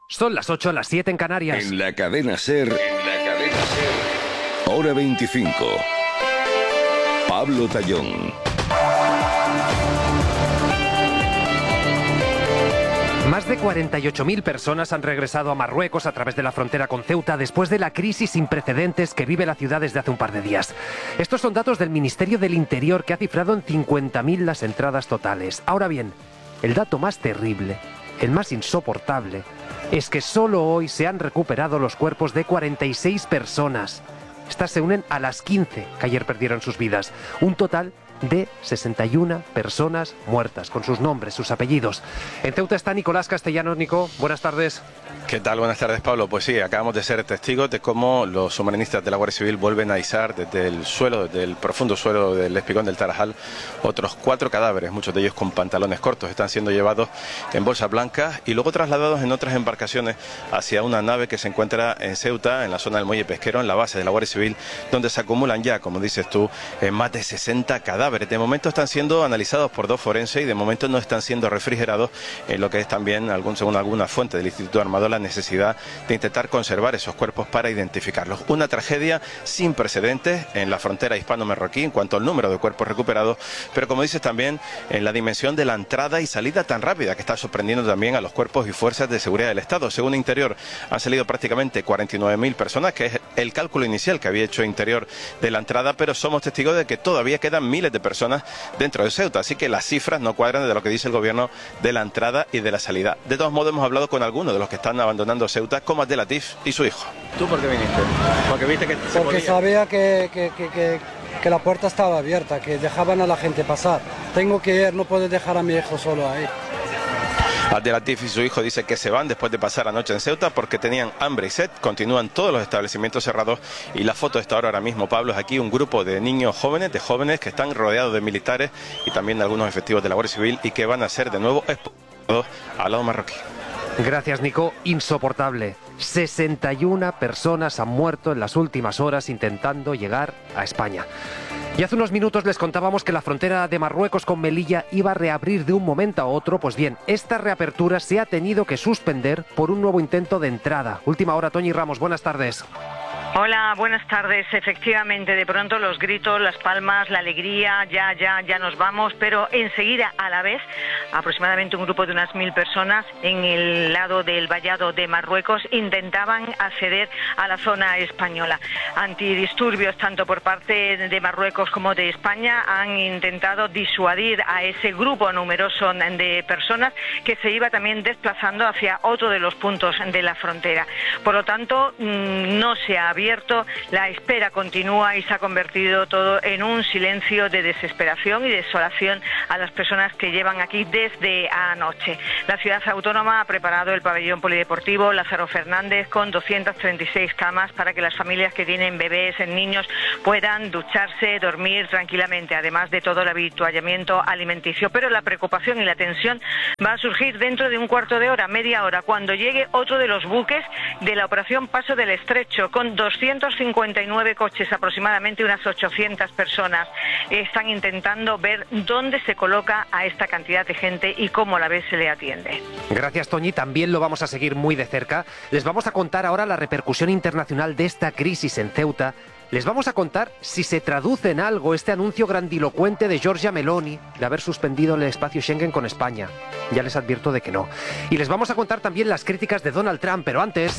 Son las 8, las 7 en Canarias. En la cadena SER, hora 25. Pablo Tallón. Más de 48.000 personas han regresado a Marruecos a través de la frontera con Ceuta después de la crisis sin precedentes que vive la ciudad desde hace un par de días. Estos son datos del Ministerio del Interior, que ha cifrado en 50.000 las entradas totales. Ahora bien, el dato más terrible, el más insoportable, es que solo hoy se han recuperado los cuerpos de 46 personas. Estas se unen a las 15 que ayer perdieron sus vidas. Un total de 61 personas muertas, con sus nombres, sus apellidos. En Ceuta está Nicolás Castellanos. Nico, buenas tardes. ¿Qué tal? Buenas tardes, Pablo. Pues sí, acabamos de ser testigos de cómo los submarinistas de la Guardia Civil vuelven a izar desde el suelo, desde el profundo suelo del espigón del Tarajal, otros 4 cadáveres, muchos de ellos con pantalones cortos. Están siendo llevados en bolsas blancas y luego trasladados en otras embarcaciones hacia una nave que se encuentra en Ceuta, en la zona del muelle pesquero, en la base de la Guardia Civil, donde se acumulan ya, como dices tú, más de 60 cadáveres. De momento están siendo analizados por 2 forenses y de momento no están siendo refrigerados, en lo que es también, según alguna fuente del Instituto Armado, la necesidad de intentar conservar esos cuerpos para identificarlos. Una tragedia sin precedentes en la frontera hispano-marroquí en cuanto al número de cuerpos recuperados, pero como dices también en la dimensión de la entrada y salida tan rápida que está sorprendiendo también a los cuerpos y fuerzas de seguridad del Estado. Según Interior, han salido prácticamente 49.000 personas, que es el cálculo inicial que había hecho Interior de la entrada, pero somos testigos de que todavía quedan miles de personas dentro de Ceuta, así que las cifras no cuadran de lo que dice el gobierno de la entrada y de la salida. De todos modos, hemos hablado con algunos de los que están abandonando Ceuta, como Abdelatif y su hijo. ¿Tú por qué viniste? Porque viste que se Porque podía. sabía que la puerta estaba abierta, que dejaban a la gente pasar. Tengo que ir, no puedo dejar a mi hijo solo ahí. Abdelatif y su hijo dice que se van después de pasar la noche en Ceuta porque tenían hambre y sed. Continúan todos los establecimientos cerrados y la foto está ahora mismo, Pablo, es aquí un grupo de niños jóvenes, que están rodeados de militares y también de algunos efectivos de la Guardia Civil y que van a ser de nuevo expulsados al lado marroquí. Gracias, Nico. Insoportable. 61 personas han muerto en las últimas horas intentando llegar a España. Y hace unos minutos les contábamos que la frontera de Marruecos con Melilla iba a reabrir de un momento a otro. Pues bien, esta reapertura se ha tenido que suspender por un nuevo intento de entrada. Última hora, Toñi Ramos, buenas tardes. Hola, buenas tardes. Efectivamente, de pronto los gritos, las palmas, la alegría, ya nos vamos, pero enseguida, a la vez, aproximadamente un grupo de unas 1.000 personas en el lado del vallado de Marruecos intentaban acceder a la zona española. Antidisturbios, tanto por parte de Marruecos como de España, han intentado disuadir a ese grupo numeroso de personas que se iba también desplazando hacia otro de los puntos de la frontera. Por lo tanto, no se ha abierto, la espera continúa y se ha convertido todo en un silencio de desesperación y desolación a las personas que llevan aquí desde anoche. La ciudad autónoma ha preparado el pabellón polideportivo Lázaro Fernández con 236 camas para que las familias que tienen bebés, niños, puedan ducharse, dormir tranquilamente, además de todo el habituallamiento alimenticio. Pero la preocupación y la tensión va a surgir dentro de un cuarto de hora, media hora, cuando llegue otro de los buques de la operación Paso del Estrecho, con 259 coches, aproximadamente unas 800 personas. Están intentando ver dónde se coloca a esta cantidad de gente y cómo a la vez se le atiende. Gracias, Toñi. También lo vamos a seguir muy de cerca. Les vamos a contar ahora la repercusión internacional de esta crisis en Ceuta. Les vamos a contar si se traduce en algo este anuncio grandilocuente de Giorgia Meloni de haber suspendido el espacio Schengen con España. Ya les advierto de que no. Y les vamos a contar también las críticas de Donald Trump, pero antes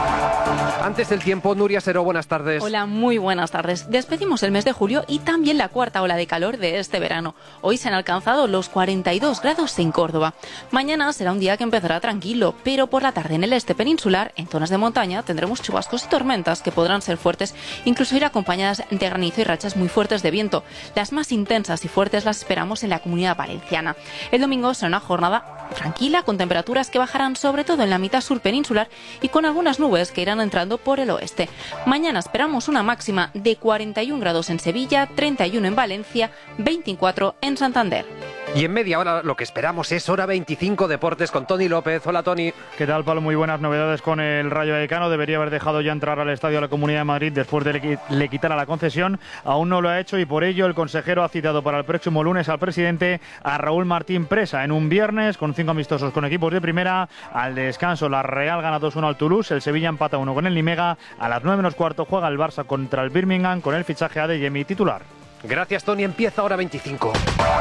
del tiempo, Nuria Seró, buenas tardes. Hola, muy buenas tardes. Despedimos el mes de julio y también la cuarta ola de calor de este verano. Hoy se han alcanzado los 42 grados en Córdoba. Mañana será un día que empezará tranquilo, pero por la tarde en el este peninsular, en zonas de montaña, tendremos chubascos y tormentas que podrán ser fuertes, incluso ir acompañadas de granizo y rachas muy fuertes de viento. Las más intensas y fuertes las esperamos en la Comunidad Valenciana. El domingo será una jornada tranquila, con temperaturas que bajarán sobre todo en la mitad sur peninsular y con algunas nubes que irán entrando por el oeste. Mañana esperamos una máxima de 41 grados en Sevilla, 31 en Valencia, 24 en Santander. Y en media hora lo que esperamos es Hora 25 Deportes con Tony López. Hola, Tony. ¿Qué tal, Pablo? Muy buenas novedades con el Rayo Vallecano. Debería haber dejado ya entrar al estadio de la Comunidad de Madrid después de que le quitara la concesión. Aún no lo ha hecho y por ello el consejero ha citado para el próximo lunes al presidente, a Raúl Martín Presa, en un viernes con 5 amistosos con equipos de primera. Al descanso, la Real gana 2-1 al Toulouse, el Sevilla empata 1 con el Nimega. A las 9 menos cuarto juega el Barça contra el Birmingham con el fichaje de Adeyemi titular. Gracias, Tony. Empieza Hora 25.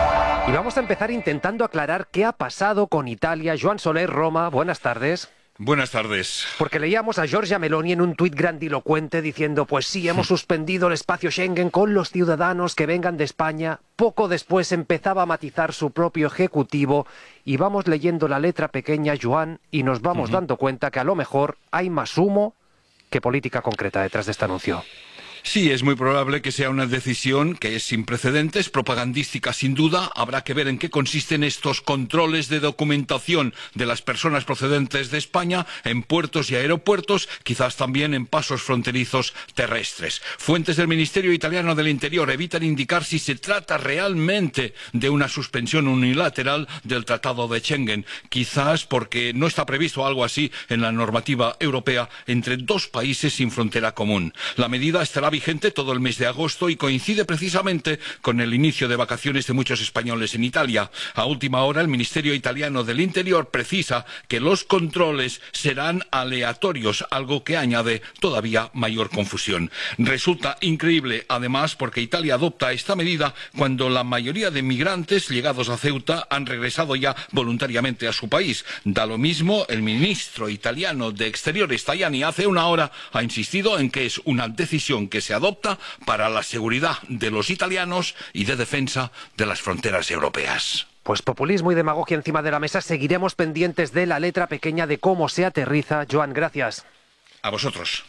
Y vamos a empezar intentando aclarar qué ha pasado con Italia. Joan Soler, Roma, buenas tardes. Buenas tardes. Porque leíamos a Giorgia Meloni en un tuit grandilocuente diciendo, pues sí, hemos suspendido el espacio Schengen con los ciudadanos que vengan de España. Poco después empezaba a matizar su propio ejecutivo y vamos leyendo la letra pequeña, Joan, y nos vamos dando cuenta que a lo mejor hay más humo que política concreta detrás de este anuncio. Sí, es muy probable que sea una decisión que es sin precedentes, propagandística sin duda. Habrá que ver en qué consisten estos controles de documentación de las personas procedentes de España en puertos y aeropuertos, quizás también en pasos fronterizos terrestres. Fuentes del Ministerio Italiano del Interior evitan indicar si se trata realmente de una suspensión unilateral del Tratado de Schengen, quizás porque no está previsto algo así en la normativa europea entre dos países sin frontera común. La medida estará vigente todo el mes de agosto y coincide precisamente con el inicio de vacaciones de muchos españoles en Italia. A última hora, el Ministerio Italiano del Interior precisa que los controles serán aleatorios, algo que añade todavía mayor confusión. Resulta increíble, además, porque Italia adopta esta medida cuando la mayoría de migrantes llegados a Ceuta han regresado ya voluntariamente a su país. Da lo mismo, el ministro italiano de Exteriores, Tajani, hace una hora ha insistido en que es una decisión que se adopta para la seguridad de los italianos y de defensa de las fronteras europeas. Pues populismo y demagogia encima de la mesa. Seguiremos pendientes de la letra pequeña de cómo se aterriza. Joan, gracias. A vosotros.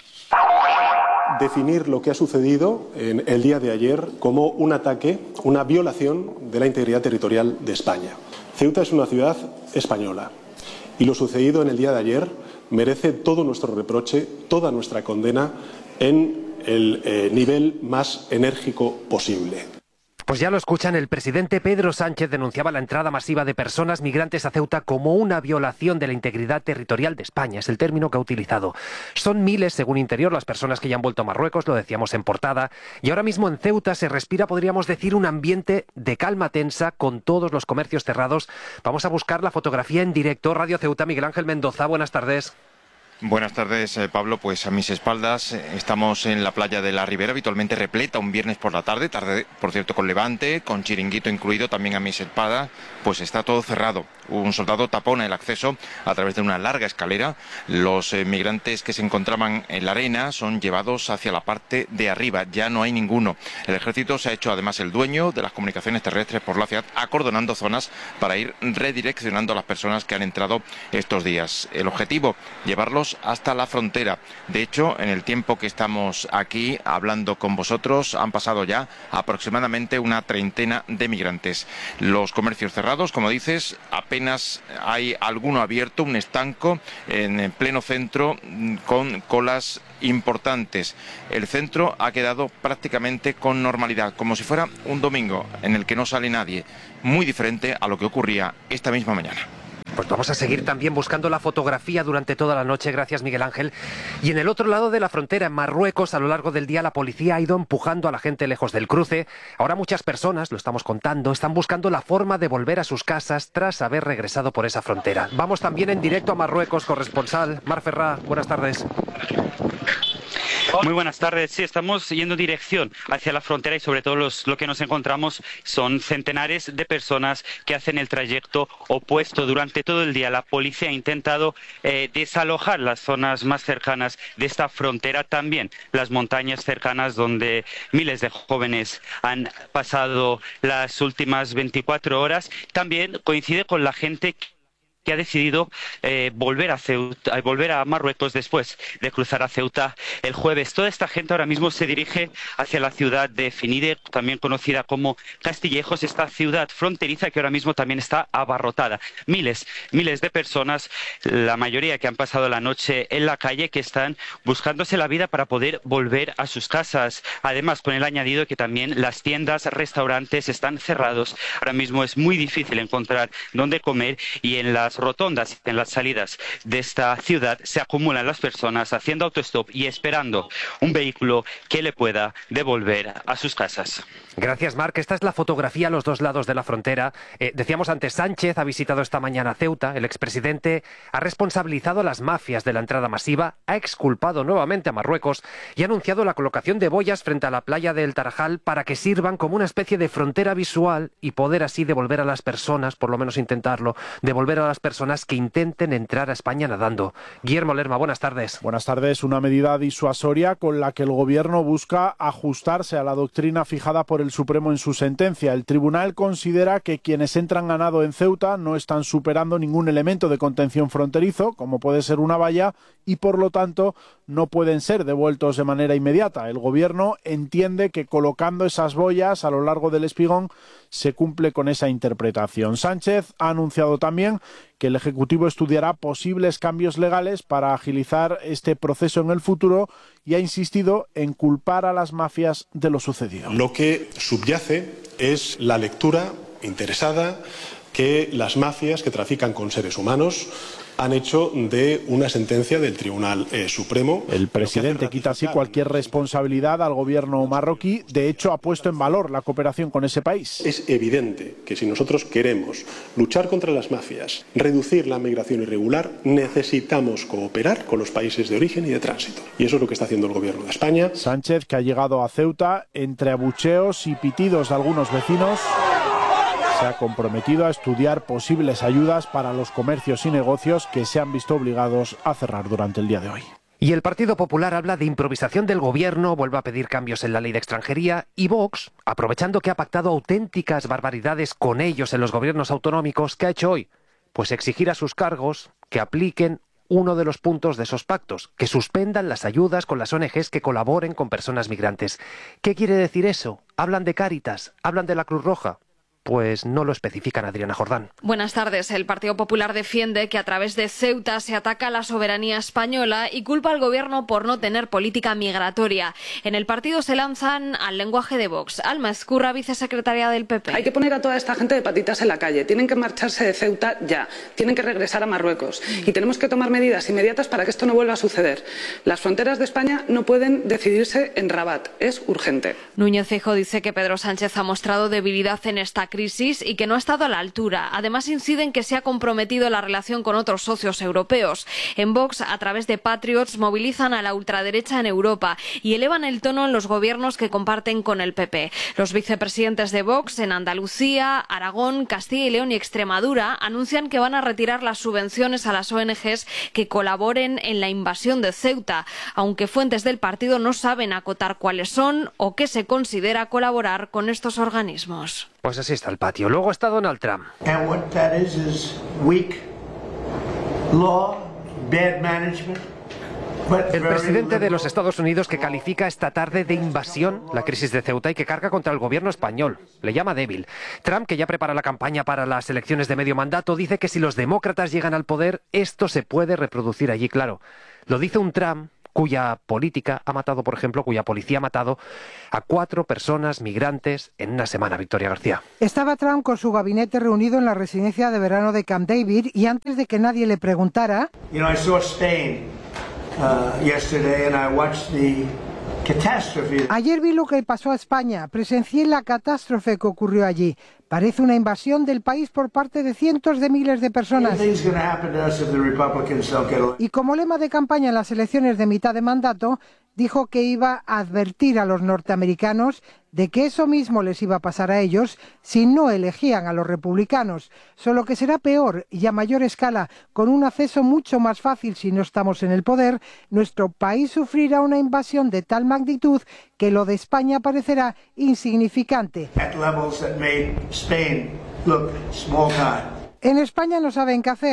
Definir lo que ha sucedido en el día de ayer como un ataque, una violación de la integridad territorial de España. Ceuta es una ciudad española y lo sucedido en el día de ayer merece todo nuestro reproche, toda nuestra condena en el nivel más enérgico posible. Pues ya lo escuchan, el presidente Pedro Sánchez denunciaba la entrada masiva de personas migrantes a Ceuta como una violación de la integridad territorial de España, es el término que ha utilizado. Son miles, según Interior, las personas que ya han vuelto a Marruecos, lo decíamos en portada, y ahora mismo en Ceuta se respira, podríamos decir, un ambiente de calma tensa con todos los comercios cerrados. Vamos a buscar la fotografía en directo. Radio Ceuta, Miguel Ángel Mendoza, buenas tardes. Buenas tardes, Pablo. Pues a mis espaldas estamos en la playa de la Ribera, habitualmente repleta un viernes por la tarde, por cierto con levante, con chiringuito incluido. También a mis espaldas pues está todo cerrado. Un soldado tapona el acceso a través de una larga escalera. Los migrantes que se encontraban en la arena son llevados hacia la parte de arriba, ya no hay ninguno. El ejército se ha hecho además el dueño de las comunicaciones terrestres por la ciudad, acordonando zonas para ir redireccionando a las personas que han entrado estos días. El objetivo, llevarlos hasta la frontera. De hecho, en el tiempo que estamos aquí hablando con vosotros, han pasado ya aproximadamente una treintena de migrantes. Los comercios cerrados, como dices, apenas hay alguno abierto, un estanco en pleno centro con colas importantes. El centro ha quedado prácticamente con normalidad, como si fuera un domingo en el que no sale nadie, muy diferente a lo que ocurría esta misma mañana. Pues vamos a seguir también buscando la fotografía durante toda la noche, gracias Miguel Ángel. Y en el otro lado de la frontera, en Marruecos, a lo largo del día la policía ha ido empujando a la gente lejos del cruce. Ahora muchas personas, lo estamos contando, están buscando la forma de volver a sus casas tras haber regresado por esa frontera. Vamos también en directo a Marruecos, corresponsal Mar Ferrá, buenas tardes. Muy buenas tardes. Sí, estamos yendo en dirección hacia la frontera y sobre todo lo que nos encontramos son centenares de personas que hacen el trayecto opuesto. Durante todo el día la policía ha intentado desalojar las zonas más cercanas de esta frontera, también las montañas cercanas donde miles de jóvenes han pasado las últimas 24 horas. También coincide con la gente que ha decidido volver a Marruecos después de cruzar a Ceuta el jueves. Toda esta gente ahora mismo se dirige hacia la ciudad de Finide, también conocida como Castillejos, esta ciudad fronteriza que ahora mismo también está abarrotada. Miles de personas, la mayoría que han pasado la noche en la calle, que están buscándose la vida para poder volver a sus casas. Además, con el añadido que también las tiendas, restaurantes están cerrados. Ahora mismo es muy difícil encontrar dónde comer y en las rotondas, en las salidas de esta ciudad, se acumulan las personas haciendo autostop y esperando un vehículo que le pueda devolver a sus casas. Gracias, Marc. Esta es la fotografía a los dos lados de la frontera. Decíamos antes, Sánchez ha visitado esta mañana Ceuta. El expresidente ha responsabilizado a las mafias de la entrada masiva, ha exculpado nuevamente a Marruecos y ha anunciado la colocación de boyas frente a la playa del Tarajal para que sirvan como una especie de frontera visual y poder así devolver a las personas, por lo menos intentarlo, devolver a las personas que intenten entrar a España nadando. Guillermo Lerma, buenas tardes. Buenas tardes. Una medida disuasoria con la que el Gobierno busca ajustarse a la doctrina fijada por el Supremo en su sentencia. El tribunal considera que quienes entran a nado en Ceuta no están superando ningún elemento de contención fronterizo, como puede ser una valla, y por lo tanto no pueden ser devueltos de manera inmediata. El Gobierno entiende que colocando esas boyas a lo largo del espigón se cumple con esa interpretación. Sánchez ha anunciado también que el Ejecutivo estudiará posibles cambios legales para agilizar este proceso en el futuro y ha insistido en culpar a las mafias de lo sucedido. Lo que subyace es la lectura interesada que las mafias que trafican con seres humanos han hecho de una sentencia del Tribunal Supremo. El presidente quita así cualquier responsabilidad al gobierno marroquí. De hecho, ha puesto en valor la cooperación con ese país. Es evidente que si nosotros queremos luchar contra las mafias, reducir la migración irregular, necesitamos cooperar con los países de origen y de tránsito. Y eso es lo que está haciendo el gobierno de España. Sánchez, que ha llegado a Ceuta entre abucheos y pitidos de algunos vecinos, se ha comprometido a estudiar posibles ayudas para los comercios y negocios que se han visto obligados a cerrar durante el día de hoy. Y el Partido Popular habla de improvisación del gobierno, vuelve a pedir cambios en la ley de extranjería y Vox, aprovechando que ha pactado auténticas barbaridades con ellos en los gobiernos autonómicos, ¿qué ha hecho hoy? Pues exigir a sus cargos que apliquen uno de los puntos de esos pactos, que suspendan las ayudas con las ONGs que colaboren con personas migrantes. ¿Qué quiere decir eso? ¿Hablan de Cáritas? ¿Hablan de la Cruz Roja? Pues no lo especifican, Adriana Jordán. Buenas tardes. El Partido Popular defiende que a través de Ceuta se ataca a la soberanía española y culpa al gobierno por no tener política migratoria. En el partido se lanzan al lenguaje de Vox. Alma Ezcurra, vicesecretaria del PP. Hay que poner a toda esta gente de patitas en la calle. Tienen que marcharse de Ceuta ya. Tienen que regresar a Marruecos. Y tenemos que tomar medidas inmediatas para que esto no vuelva a suceder. Las fronteras de España no pueden decidirse en Rabat. Es urgente. Núñez Feijóo dice que Pedro Sánchez ha mostrado debilidad en esta crisis y que no ha estado a la altura. Además, inciden que se ha comprometido la relación con otros socios europeos. En Vox, a través de Patriots, movilizan a la ultraderecha en Europa y elevan el tono en los gobiernos que comparten con el PP. Los vicepresidentes de Vox en Andalucía, Aragón, Castilla y León y Extremadura anuncian que van a retirar las subvenciones a las ONGs que colaboren en la invasión de Ceuta, aunque fuentes del partido no saben acotar cuáles son o qué se considera colaborar con estos organismos. Pues así está el patio. Luego está Donald Trump. And what that is weak law, bad management. El presidente de los Estados Unidos, que califica esta tarde de invasión la crisis de Ceuta y que carga contra el gobierno español. Le llama débil. Trump, que ya prepara la campaña para las elecciones de medio mandato, dice que si los demócratas llegan al poder, esto se puede reproducir allí, claro. Lo dice un Trump cuya política ha matado, por ejemplo, cuya policía ha matado a 4 personas migrantes en una semana. Victoria García. Estaba Trump con su gabinete reunido en la residencia de verano de Camp David y antes de que nadie le preguntara... I saw Spain yesterday and I watched the catastrophe. Ayer vi lo que pasó a España, presencié la catástrofe que ocurrió allí. Parece una invasión del país por parte de cientos de miles de personas. Y como lema de campaña en las elecciones de mitad de mandato, dijo que iba a advertir a los norteamericanos de que eso mismo les iba a pasar a ellos si no elegían a los republicanos, solo que será peor y a mayor escala, con un acceso mucho más fácil si no estamos en el poder. Nuestro país sufrirá una invasión de tal magnitud que lo de España parecerá insignificante. En España no saben qué hacer.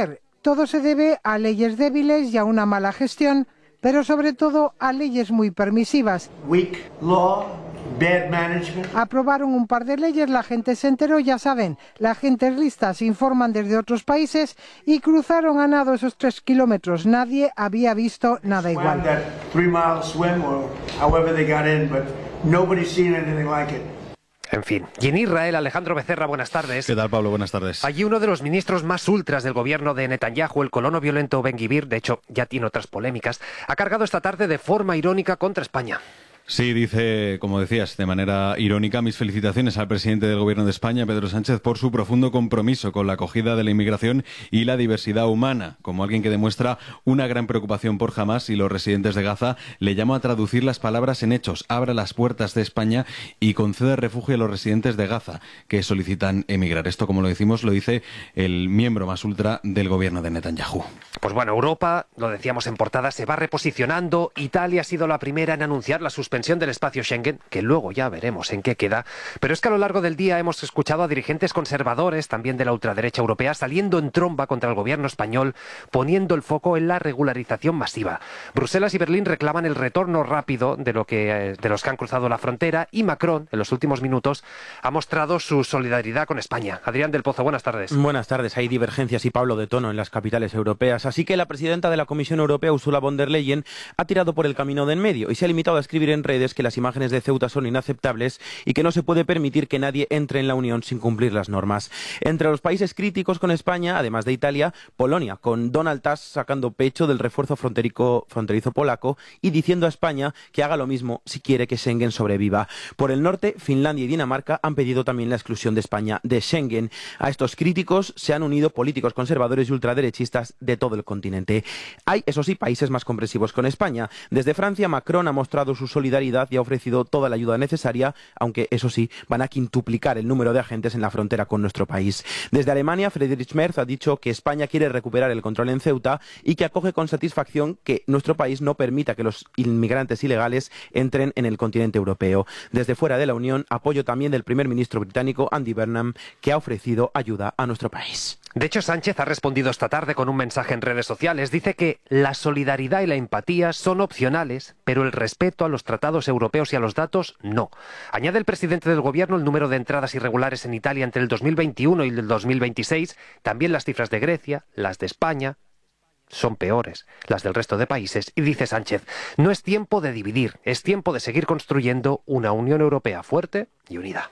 Todo se debe a leyes débiles y a una mala gestión, pero sobre todo a leyes muy permisivas. Weak law, bad management. Aprobaron un par de leyes, la gente se enteró, ya saben, la gente es lista, se informan desde otros países y cruzaron a nado esos 3 kilómetros. Nadie había visto nada igual. That 3-mile swim or however they got in, but nobody's seen anything like it. En fin. Y en Israel, Alejandro Becerra, buenas tardes. ¿Qué tal, Pablo? Buenas tardes. Allí uno de los ministros más ultras del gobierno de Netanyahu, el colono violento Ben-Gvir, de hecho ya tiene otras polémicas, ha cargado esta tarde de forma irónica contra España. Sí, dice, como decías, de manera irónica, mis felicitaciones al presidente del Gobierno de España, Pedro Sánchez, por su profundo compromiso con la acogida de la inmigración y la diversidad humana. Como alguien que demuestra una gran preocupación por Hamás y los residentes de Gaza, le llamo a traducir las palabras en hechos. Abra las puertas de España y conceda refugio a los residentes de Gaza que solicitan emigrar. Esto, como lo decimos, lo dice el miembro más ultra del Gobierno de Netanyahu. Pues bueno, Europa, lo decíamos en portada, se va reposicionando. Italia ha sido la primera en anunciar la suspensión del espacio Schengen, que luego ya veremos en qué queda. Pero es que a lo largo del día hemos escuchado a dirigentes conservadores, también de la ultraderecha europea, saliendo en tromba contra el gobierno español, poniendo el foco en la regularización masiva. Bruselas y Berlín reclaman el retorno rápido de los que han cruzado la frontera, y Macron, en los últimos minutos, ha mostrado su solidaridad con España. Adrián del Pozo, buenas tardes. Buenas tardes. Hay divergencias, y Pablo, de tono en las capitales europeas. Así que la presidenta de la Comisión Europea, Ursula von der Leyen, ha tirado por el camino de en medio y se ha limitado a escribir en redes que las imágenes de Ceuta son inaceptables y que no se puede permitir que nadie entre en la Unión sin cumplir las normas. Entre los países críticos con España, además de Italia, Polonia, con Donald Tusk sacando pecho del refuerzo fronterizo polaco y diciendo a España que haga lo mismo si quiere que Schengen sobreviva. Por el norte, Finlandia y Dinamarca han pedido también la exclusión de España de Schengen. A estos críticos se han unido políticos conservadores y ultraderechistas de todo el continente. Hay, eso sí, países más comprensivos con España. Desde Francia, Macron ha mostrado su solidaridad y ha ofrecido toda la ayuda necesaria, aunque, eso sí, van a quintuplicar el número de agentes en la frontera con nuestro país. Desde Alemania, Friedrich Merz ha dicho que España quiere recuperar el control en Ceuta y que acoge con satisfacción que nuestro país no permita que los inmigrantes ilegales entren en el continente europeo. Desde fuera de la Unión, apoyo también del primer ministro británico, Andy Burnham, que ha ofrecido ayuda a nuestro país. De hecho, Sánchez ha respondido esta tarde con un mensaje en redes sociales. Dice que la solidaridad y la empatía son opcionales, pero el respeto a los tratados europeos y a los datos, no. Añade el presidente del gobierno el número de entradas irregulares en Italia entre el 2021 y el 2026, también las cifras de Grecia, las de España, son peores, las del resto de países. Y dice Sánchez, no es tiempo de dividir, es tiempo de seguir construyendo una Unión Europea fuerte y unida.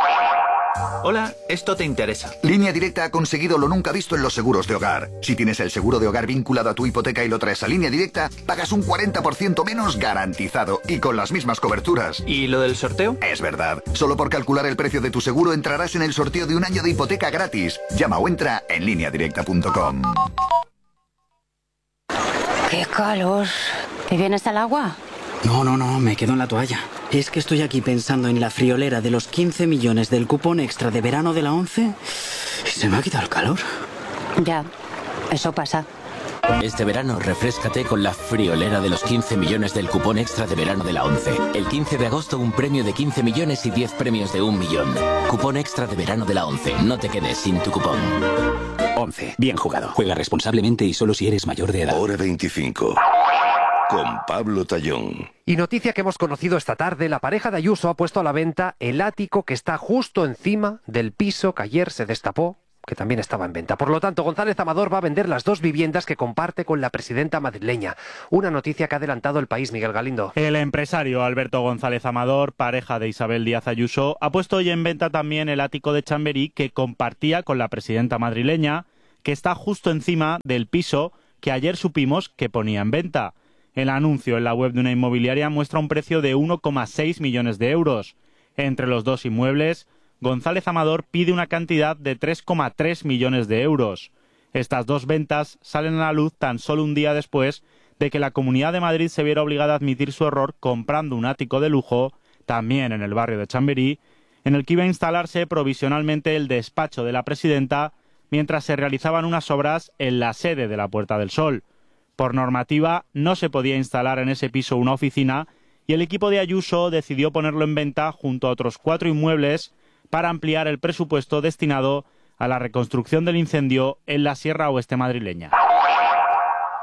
Hola, esto te interesa. Línea Directa ha conseguido lo nunca visto en los seguros de hogar. Si tienes el seguro de hogar vinculado a tu hipoteca y lo traes a Línea Directa, pagas un 40% menos garantizado y con las mismas coberturas. ¿Y lo del sorteo? Es verdad. Solo por calcular el precio de tu seguro entrarás en el sorteo de un año de hipoteca gratis. Llama o entra en lineadirecta.com. ¡Qué calor! ¿Te vienes al agua? No, me quedo en la toalla. Es que estoy aquí pensando en la friolera de los 15 millones del cupón extra de verano de la 11 y se me ha quitado el calor. Ya, eso pasa. Este verano refréscate con la friolera de los 15 millones del cupón extra de verano de la 11. El 15 de agosto un premio de 15 millones y 10 premios de 1 millón. Cupón extra de verano de la 11. No te quedes sin tu cupón. 11. Bien jugado. Juega responsablemente y solo si eres mayor de edad. Hora 25. Con Pablo Tallón. Y noticia que hemos conocido esta tarde, la pareja de Ayuso ha puesto a la venta el ático que está justo encima del piso que ayer se destapó, que también estaba en venta. Por lo tanto, González Amador va a vender las 2 viviendas que comparte con la presidenta madrileña. Una noticia que ha adelantado El País, Miguel Galindo. El empresario Alberto González Amador, pareja de Isabel Díaz Ayuso, ha puesto hoy en venta también el ático de Chamberí que compartía con la presidenta madrileña, que está justo encima del piso que ayer supimos que ponía en venta. El anuncio en la web de una inmobiliaria muestra un precio de 1,6 millones de euros. Entre los dos inmuebles, González Amador pide una cantidad de 3,3 millones de euros. Estas 2 ventas salen a la luz tan solo un día después de que la Comunidad de Madrid se viera obligada a admitir su error comprando un ático de lujo, también en el barrio de Chamberí, en el que iba a instalarse provisionalmente el despacho de la presidenta mientras se realizaban unas obras en la sede de la Puerta del Sol. Por normativa, no se podía instalar en ese piso una oficina y el equipo de Ayuso decidió ponerlo en venta junto a otros 4 inmuebles para ampliar el presupuesto destinado a la reconstrucción del incendio en la Sierra Oeste madrileña.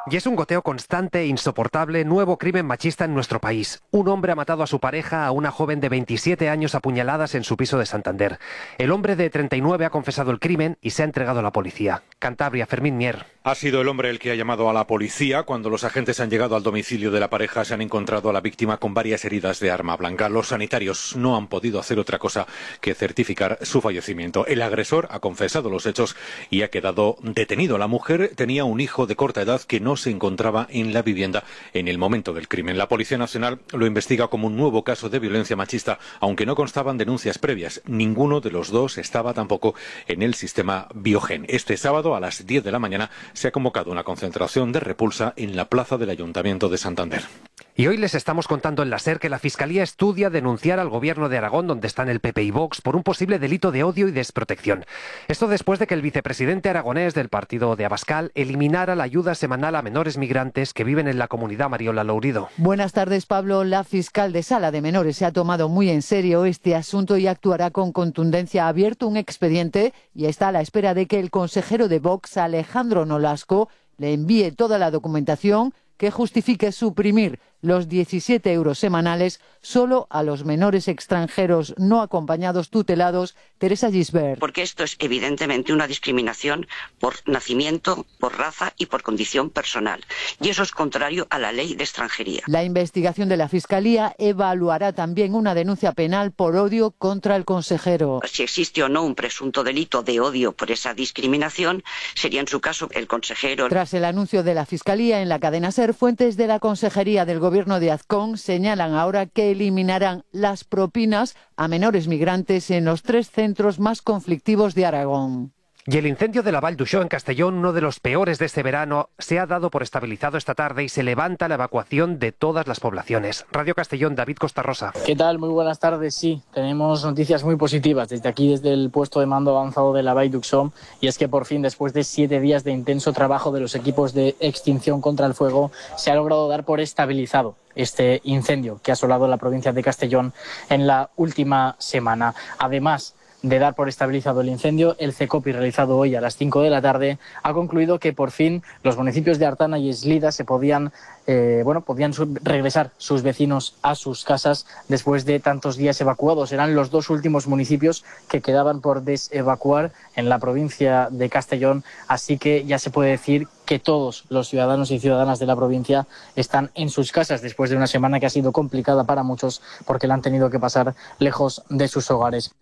Y es un goteo constante e insoportable, nuevo crimen machista en nuestro país. Un hombre ha matado a su pareja, a una joven de 27 años, a puñaladas en su piso de Santander. El hombre de 39 ha confesado el crimen y se ha entregado a la policía. Cantabria, Fermín Mier. Ha sido el hombre el que ha llamado a la policía. Cuando los agentes han llegado al domicilio de la pareja, se han encontrado a la víctima con varias heridas de arma blanca. Los sanitarios no han podido hacer otra cosa que certificar su fallecimiento. El agresor ha confesado los hechos y ha quedado detenido. La mujer tenía un hijo de corta edad que no se encontraba en la vivienda en el momento del crimen. La Policía Nacional lo investiga como un nuevo caso de violencia machista, aunque no constaban denuncias previas. Ninguno de los dos estaba tampoco en el sistema Biogen. Este sábado a las 10 de la mañana se ha convocado una concentración de repulsa en la plaza del Ayuntamiento de Santander. Y hoy les estamos contando en la SER que la Fiscalía estudia denunciar al Gobierno de Aragón, donde están el PP y Vox, por un posible delito de odio y desprotección. Esto después de que el vicepresidente aragonés del partido de Abascal eliminara la ayuda semanal a menores migrantes que viven en la comunidad. Mariola Lourido. Buenas tardes, Pablo. La fiscal de Sala de Menores se ha tomado muy en serio este asunto y actuará con contundencia. Ha abierto un expediente y está a la espera de que el consejero de Vox, Alejandro Nolasco, le envíe toda la documentación que justifique suprimir los 17 euros semanales solo a los menores extranjeros no acompañados tutelados. Teresa Gisbert. Porque esto es evidentemente una discriminación por nacimiento, por raza y por condición personal. Y eso es contrario a la ley de extranjería. La investigación de la Fiscalía evaluará también una denuncia penal por odio contra el consejero. Si existe o no un presunto delito de odio por esa discriminación, sería en su caso el consejero. Tras el anuncio de la Fiscalía en la cadena SER, fuentes de la Consejería del Gobierno de Azcón señalan ahora que eliminarán las propinas a menores migrantes en los 3 centros más conflictivos de Aragón. Y el incendio de la Vall d'Uixó en Castellón, uno de los peores de este verano, se ha dado por estabilizado esta tarde y se levanta la evacuación de todas las poblaciones. Radio Castellón, David Costarrosa. ¿Qué tal? Muy buenas tardes. Sí, tenemos noticias muy positivas desde aquí, desde el puesto de mando avanzado de la Vall d'Uixó, y es que por fin, después de 7 días de intenso trabajo de los equipos de extinción contra el fuego, se ha logrado dar por estabilizado este incendio que ha asolado la provincia de Castellón en la última semana. Además de dar por estabilizado el incendio, el CECOPI, realizado hoy a las 5 de la tarde, ha concluido que por fin los municipios de Artana y Eslida se podían regresar sus vecinos a sus casas después de tantos días evacuados. Eran los 2 últimos municipios que quedaban por desevacuar en la provincia de Castellón, así que ya se puede decir que todos los ciudadanos y ciudadanas de la provincia están en sus casas después de una semana que ha sido complicada para muchos porque la han tenido que pasar lejos de sus hogares.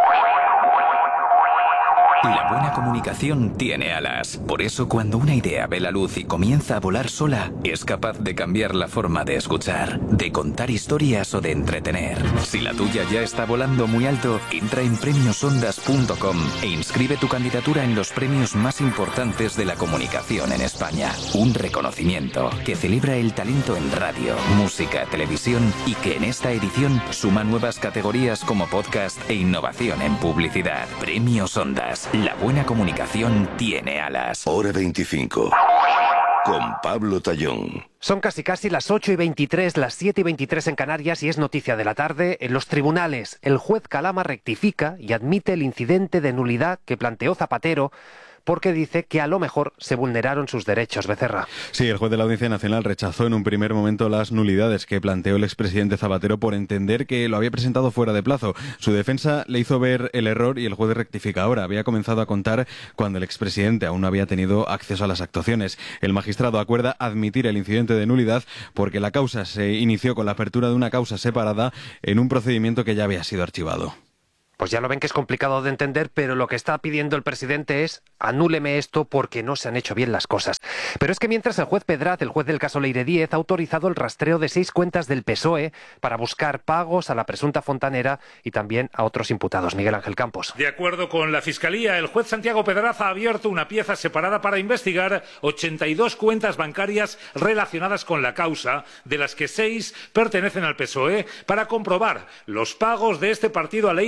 La buena comunicación tiene alas. Por eso, cuando una idea ve la luz y comienza a volar sola, es capaz de cambiar la forma de escuchar, de contar historias o de entretener. Si la tuya ya está volando muy alto, entra en premiosondas.com e inscribe tu candidatura en los premios más importantes de la comunicación en España. Un reconocimiento que celebra el talento en radio, música, televisión y que en esta edición suma nuevas categorías como podcast e innovación en publicidad. Premios Ondas. La buena comunicación tiene alas. Hora 25. Con Pablo Tallón. Son casi las 8:23, las 7:23 en Canarias y es noticia de la tarde. En los tribunales, el juez Calama rectifica y admite el incidente de nulidad que planteó Zapatero, porque dice que a lo mejor se vulneraron sus derechos. Becerra. Sí, el juez de la Audiencia Nacional rechazó en un primer momento las nulidades que planteó el expresidente Zapatero por entender que lo había presentado fuera de plazo. Su defensa le hizo ver el error y el juez rectifica ahora. Había comenzado a contar cuando el expresidente aún no había tenido acceso a las actuaciones. El magistrado acuerda admitir el incidente de nulidad porque la causa se inició con la apertura de una causa separada en un procedimiento que ya había sido archivado. Pues ya lo ven que es complicado de entender, pero lo que está pidiendo el presidente es anúleme esto porque no se han hecho bien las cosas. Pero es que mientras el juez Pedraz, el juez del caso Leire Díez, ha autorizado el rastreo de 6 cuentas del PSOE para buscar pagos a la presunta fontanera y también a otros imputados. Miguel Ángel Campos. De acuerdo con la Fiscalía, el juez Santiago Pedraz ha abierto una pieza separada para investigar 82 cuentas bancarias relacionadas con la causa, de las que 6 pertenecen al PSOE, para comprobar los pagos de este partido a Leire Díez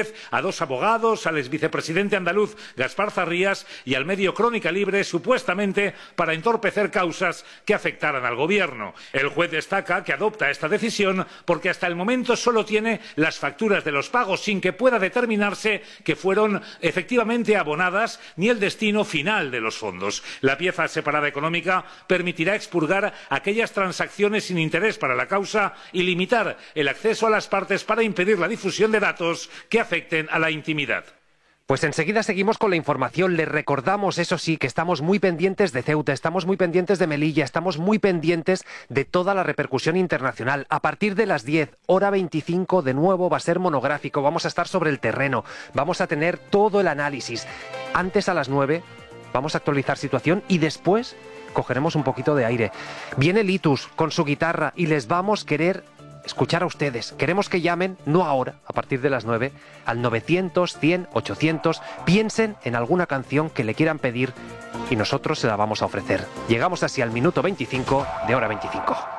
juez, a 2 abogados, al exvicepresidente andaluz Gaspar Zarrías y al medio Crónica Libre, supuestamente para entorpecer causas que afectaran al gobierno. El juez destaca que adopta esta decisión porque hasta el momento solo tiene las facturas de los pagos sin que pueda determinarse que fueron efectivamente abonadas ni el destino final de los fondos. La pieza separada económica permitirá expurgar aquellas transacciones sin interés para la causa y limitar el acceso a las partes para impedir la difusión de datos que afecten a la intimidad. Pues enseguida seguimos con la información. Les recordamos, eso sí, que estamos muy pendientes de Ceuta, estamos muy pendientes de Melilla, estamos muy pendientes de toda la repercusión internacional. A partir de las 10, hora 25, de nuevo va a ser monográfico, vamos a estar sobre el terreno, vamos a tener todo el análisis. Antes, a las 9, vamos a actualizar situación y después cogeremos un poquito de aire. Viene Litus con su guitarra y les vamos a querer escuchar a ustedes. Queremos que llamen, no ahora, a partir de las 9, al 900, 100, 800. Piensen en alguna canción que le quieran pedir y nosotros se la vamos a ofrecer. Llegamos así al minuto 25 de hora 25.